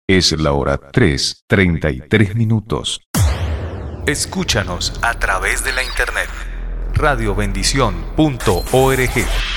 Es la hora 3:33. Escúchanos a través de la internet radiobendición.org.